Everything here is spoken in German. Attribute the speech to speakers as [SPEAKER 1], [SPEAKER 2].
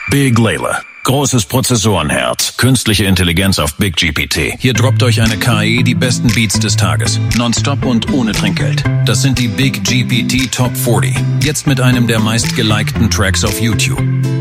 [SPEAKER 1] Big Layla. Großes Prozessorenherz. Künstliche Intelligenz auf Big GPT. Hier droppt euch eine KI die besten Beats des Tages. Nonstop und ohne Trinkgeld. Das sind die Big GPT Top 40. Jetzt mit einem der meistgelikten Tracks auf YouTube.